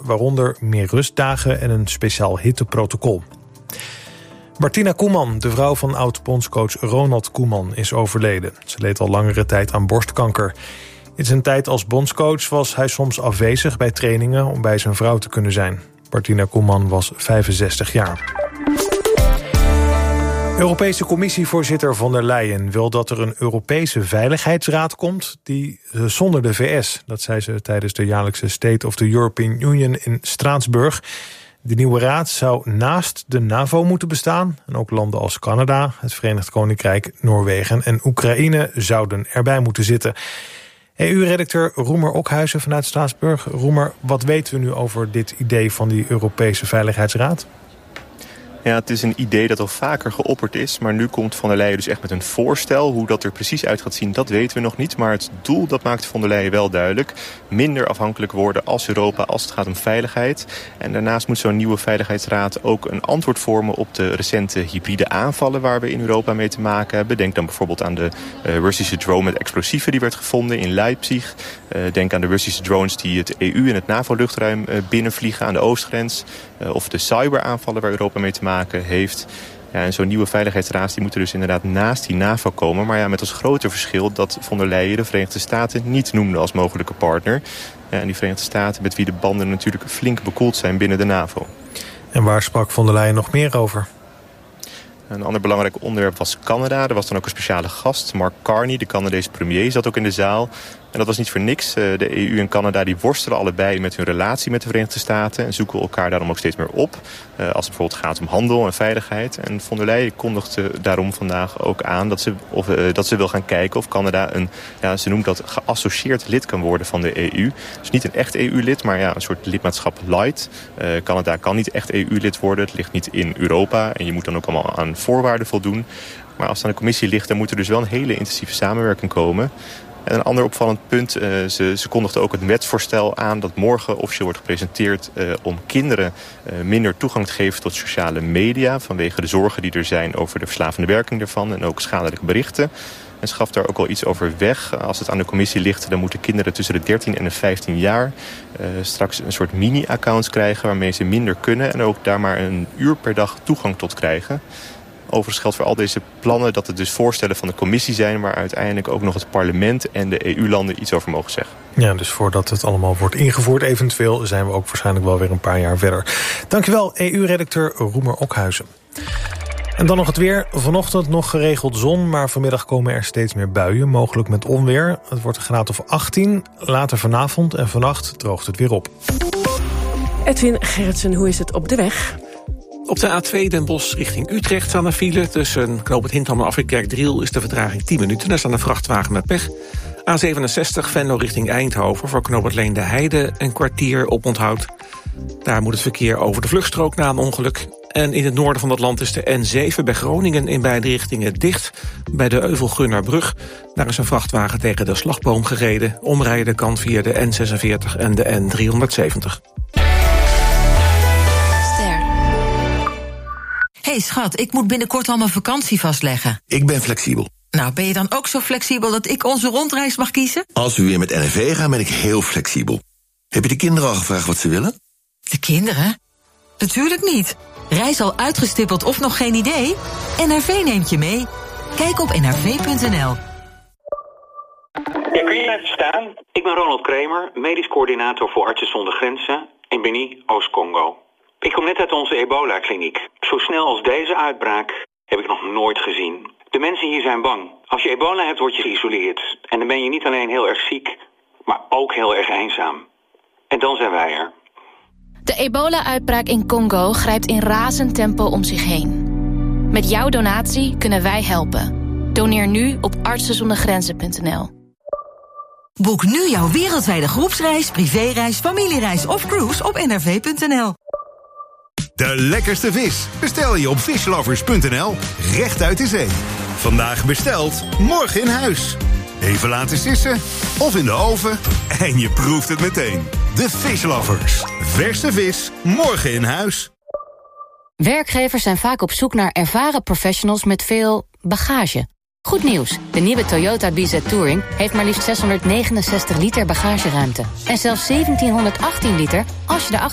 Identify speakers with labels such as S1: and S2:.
S1: waaronder meer rustdagen en een speciaal hitteprotocol. Martina Koeman, de vrouw van oud-bondscoach Ronald Koeman, is overleden. Ze leed al langere tijd aan borstkanker. In zijn tijd als bondscoach was hij soms afwezig bij trainingen om bij zijn vrouw te kunnen zijn. Martina Koeman was 65 jaar. Europese Commissievoorzitter von der Leyen wil dat er een Europese Veiligheidsraad komt die zonder de VS. Dat zei ze tijdens de jaarlijkse State of the European Union in Straatsburg. De nieuwe raad zou naast de NAVO moeten bestaan. En ook landen als Canada, het Verenigd Koninkrijk, Noorwegen en Oekraïne zouden erbij moeten zitten. EU-redacteur Roemer Okhuizen vanuit Straatsburg. Roemer, wat weten we nu over dit idee van die Europese Veiligheidsraad?
S2: Ja, het is een idee dat al vaker geopperd is. Maar nu komt von der Leyen dus echt met een voorstel. Hoe dat er precies uit gaat zien, dat weten we nog niet. Maar het doel, dat maakt von der Leyen wel duidelijk. Minder afhankelijk worden als Europa als het gaat om veiligheid. En daarnaast moet zo'n nieuwe Veiligheidsraad ook een antwoord vormen op de recente hybride aanvallen waar we in Europa mee te maken hebben. Denk dan bijvoorbeeld aan de Russische drone met explosieven die werd gevonden in Leipzig. Denk aan de Russische drones die het EU en het NAVO-luchtruim binnenvliegen aan de oostgrens. Of de cyberaanvallen waar Europa mee te maken heeft. Ja, en zo'n nieuwe veiligheidsraad die moet er dus inderdaad naast die NAVO komen. Maar ja, met als grote verschil dat von der Leyen de Verenigde Staten niet noemde als mogelijke partner. Ja, en die Verenigde Staten met wie de banden natuurlijk flink bekoeld zijn binnen de NAVO.
S1: En waar sprak von der Leyen nog meer over?
S2: Een ander belangrijk onderwerp was Canada. Er was dan ook een speciale gast, Mark Carney, de Canadese premier, zat ook in de zaal. En dat was niet voor niks. De EU en Canada die worstelen allebei met hun relatie met de Verenigde Staten en zoeken elkaar daarom ook steeds meer op. Als het bijvoorbeeld gaat om handel en veiligheid. En von der Leyen kondigde daarom vandaag ook aan dat ze wil gaan kijken of Canada een, ja, ze noemt dat geassocieerd lid kan worden van de EU. Dus niet een echt EU-lid, maar ja, een soort lidmaatschap light. Canada kan niet echt EU-lid worden. Het ligt niet in Europa en je moet dan ook allemaal aan voorwaarden voldoen. Maar als het aan de commissie ligt, dan moet er dus wel een hele intensieve samenwerking komen. En een ander opvallend punt, ze kondigde ook het wetsvoorstel aan dat morgen officieel wordt gepresenteerd om kinderen minder toegang te geven tot sociale media vanwege de zorgen die er zijn over de verslavende werking daarvan en ook schadelijke berichten. En schaft daar ook al iets over weg. Als het aan de commissie ligt, dan moeten kinderen tussen de 13 en de 15 jaar straks een soort mini-accounts krijgen waarmee ze minder kunnen en ook daar maar een uur per dag toegang tot krijgen. Overigens geldt voor al deze plannen dat het dus voorstellen van de commissie zijn waar uiteindelijk ook nog het parlement en de EU-landen iets over mogen zeggen.
S1: Ja, dus voordat het allemaal wordt ingevoerd eventueel zijn we ook waarschijnlijk wel weer een paar jaar verder. Dankjewel, EU-redacteur Roemer Okhuizen. En dan nog het weer. Vanochtend nog geregeld zon, maar vanmiddag komen er steeds meer buien, mogelijk met onweer. Het wordt een graad of 18. Later vanavond en vannacht droogt het weer op.
S3: Edwin Gerritsen, hoe is het op de weg?
S4: Op de A2 Den Bosch richting Utrecht staan er file. Tussen Knoop het Hindham en Afrit-Kerkdriel is de vertraging 10 minuten. Daar staan een vrachtwagen met pech. A67 Venlo richting Eindhoven voor Knoop het Leende Heide een kwartier op onthoud. Daar moet het verkeer over de vluchtstrook na een ongeluk. En in het noorden van het land is de N7 bij Groningen in beide richtingen dicht. Bij de Euvelgunnerbrug. Daar is een vrachtwagen tegen de slagboom gereden. Omrijden kan via de N46 en de N370.
S5: Hey schat, ik moet binnenkort al mijn vakantie vastleggen.
S6: Ik ben flexibel.
S5: Nou, ben je dan ook zo flexibel dat ik onze rondreis mag kiezen?
S6: Als we weer met NRV gaan, ben ik heel flexibel. Heb je de kinderen al gevraagd wat ze willen?
S5: De kinderen? Natuurlijk niet. Reis al uitgestippeld of nog geen idee? NRV neemt je mee. Kijk op nrv.nl.
S7: Ja, kun je mij verstaan? Ik ben Ronald Kramer, medisch coördinator voor Artsen zonder Grenzen in Beni, Oost-Congo. Ik kom net uit onze ebola-kliniek. Zo snel als deze uitbraak heb ik nog nooit gezien. De mensen hier zijn bang. Als je ebola hebt, word je geïsoleerd. En dan ben je niet alleen heel erg ziek, maar ook heel erg eenzaam. En dan zijn wij er.
S8: De ebola-uitbraak in Congo grijpt in razend tempo om zich heen. Met jouw donatie kunnen wij helpen. Doneer nu op artsenzondergrenzen.nl.
S5: Boek nu jouw wereldwijde groepsreis, privéreis, familiereis of cruise op nrv.nl.
S9: De lekkerste vis bestel je op fishlovers.nl, recht uit de zee. Vandaag besteld, morgen in huis. Even laten sissen of in de oven en je proeft het meteen. De Fishlovers. Verse vis, morgen in huis.
S8: Werkgevers zijn vaak op zoek naar ervaren professionals met veel bagage. Goed nieuws, de nieuwe Toyota BZ Touring heeft maar liefst 669 liter bagageruimte. En zelfs 1718 liter als je de